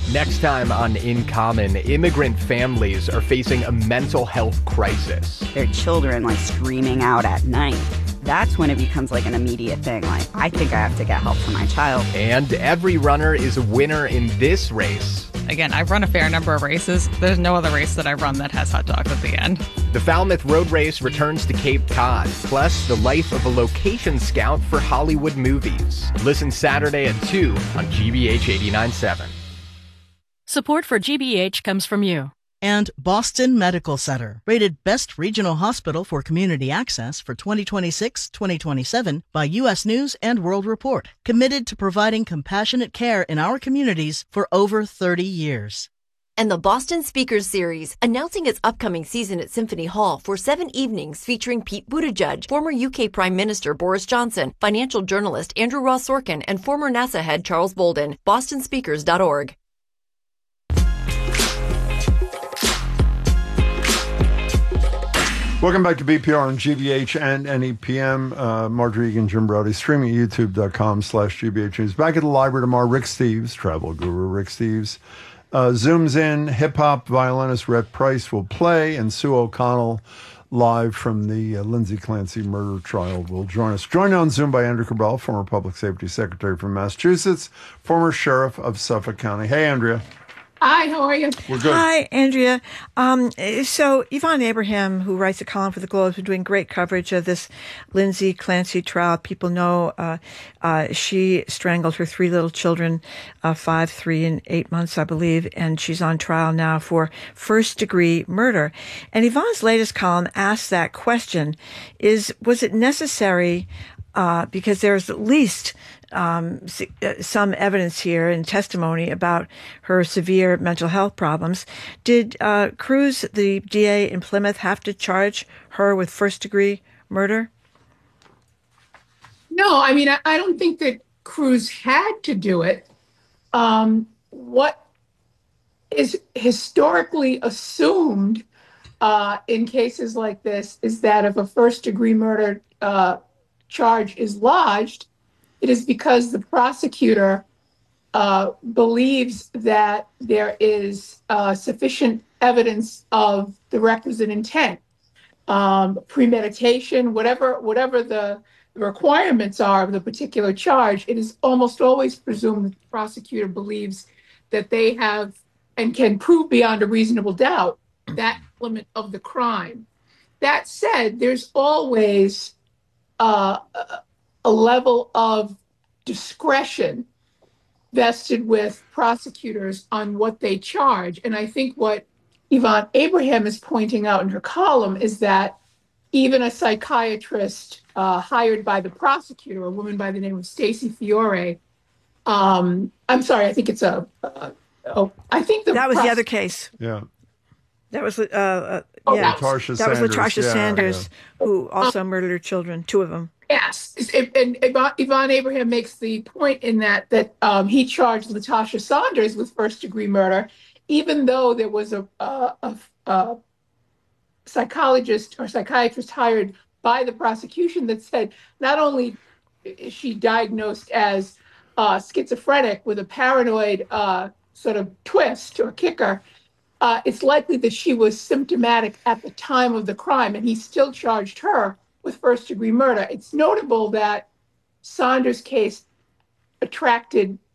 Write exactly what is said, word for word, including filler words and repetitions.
Next time on In Common, immigrant families are facing a mental health crisis. Their children like screaming out at night. That's when it becomes like an immediate thing. Like, I think I have to get help for my child. And every runner is a winner in this race. Again, I've run a fair number of races. There's no other race that I've run that has hot dogs at the end. The Falmouth Road Race returns to Cape Cod, plus the life of a location scout for Hollywood movies. Listen Saturday at two on G B H eighty-nine point seven. Support for G B H comes from you. And Boston Medical Center, rated Best Regional Hospital for Community Access for twenty twenty-six twenty twenty-seven by U S News and World Report. Committed to providing compassionate care in our communities for over thirty years. And the Boston Speakers Series, announcing its upcoming season at Symphony Hall for seven evenings featuring Pete Buttigieg, former U K Prime Minister Boris Johnson, financial journalist Andrew Ross Sorkin, and former NASA head Charles Bolden. boston speakers dot org. Welcome back to B P R on G B H and N E P M. Uh, Margery Egan, Jim Brody, streaming at youtube.com slash GBH News. Back at the library tomorrow, Rick Steves, travel guru Rick Steves, uh, zooms in. Hip-hop violinist Rhett Price will play, and Sue O'Connell, live from the uh, Lindsay Clancy murder trial, will join us. Joined on Zoom by Andrea Cabral, former Public Safety Secretary from Massachusetts, former Sheriff of Suffolk County. Hey, Andrea. Hi, how are you? We're good. Hi, Andrea. Um, so Yvonne Abraham, who writes a column for the Globe, has been doing great coverage of this Lindsay Clancy trial. People know uh, uh, she strangled her three little children, uh, five, three, and eight months, I believe, and she's on trial now for first-degree murder. And Yvonne's latest column asks that question: Is was it necessary? Uh, because there's at least um, some evidence here and testimony about her severe mental health problems. Did uh, Cruz, the D A in Plymouth, have to charge her with first-degree murder? No, I mean, I, I don't think that Cruz had to do it. Um, what is historically assumed uh, in cases like this is that if a first-degree murder uh, charge is lodged, it is because the prosecutor uh, believes that there is uh, sufficient evidence of the requisite intent, um, premeditation, whatever whatever the requirements are of the particular charge. It is almost always presumed that the prosecutor believes that they have and can prove beyond a reasonable doubt that element of the crime. That said, there's always Uh, a level of discretion vested with prosecutors on what they charge. And I think what Yvonne Abraham is pointing out in her column is that even a psychiatrist uh, hired by the prosecutor, a woman by the name of Stacey Fiore, um, I'm sorry, I think it's a, uh, oh, I think the that was pros- the other case. Yeah. That was, uh, uh, Oh, yeah, that was- that was Latasha yeah, Sanders, yeah. who also murdered her children, two of them. Yes, and Yvonne Yvonne Abraham makes the point in that that um, he charged Latasha Saunders with first-degree murder, even though there was a, a, a, a psychologist or psychiatrist hired by the prosecution that said not only is she diagnosed as uh, schizophrenic with a paranoid uh, sort of twist or kicker, uh, it's likely that she was symptomatic at the time of the crime, and he still charged her with first-degree murder. It's notable that Saunders' case attracted